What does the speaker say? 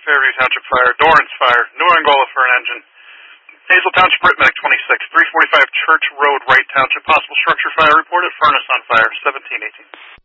Fairview Township Fire, Dorrance Fire, New Angola for an engine. Hazel Township Rit Medic 26, 345 Church Road, Wright Township. Possible structure fire reported. Furnace on fire, 1718.